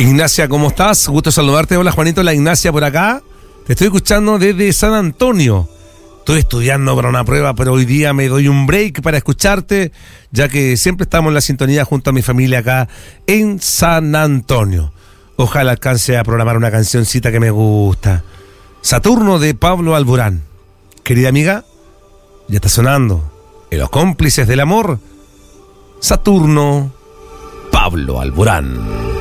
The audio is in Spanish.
Ignacia, ¿cómo estás? Gusto saludarte. Hola, Juanito, la Ignacia por acá. Te estoy escuchando desde San Antonio. Estoy estudiando para una prueba, pero hoy día me doy un break para escucharte, ya que siempre estamos en la sintonía junto a mi familia acá en San Antonio. Ojalá alcance a programar una cancioncita que me gusta. Saturno, de Pablo Alborán. Querida amiga, ya está sonando. En Los Cómplices del Amor, Saturno, Pablo Alborán.